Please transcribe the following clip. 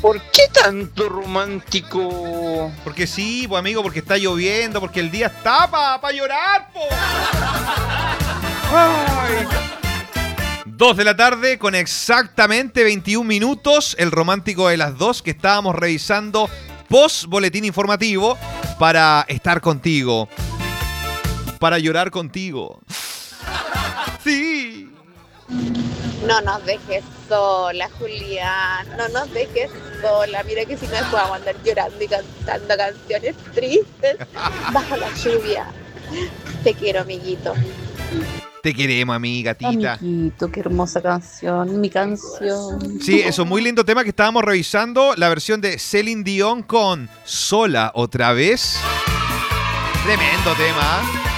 ¿Por qué tanto romántico? Porque sí, pues amigo, porque está lloviendo, porque el día está para llorar, po. Ay. 2 de la tarde con exactamente 21 minutos, el romántico de las 2 que estábamos revisando post boletín informativo para estar contigo, para llorar contigo. Sí. No nos dejes sola, Julián. No nos dejes sola. Mira que si no podemos andar llorando y cantando canciones tristes bajo la lluvia. Te quiero, amiguito. Te queremos, amiga, gatita. Amiguito, qué hermosa canción. Mi canción. Sí, es un muy lindo tema que estábamos revisando. La versión de Celine Dion con Sola otra vez. Tremendo tema.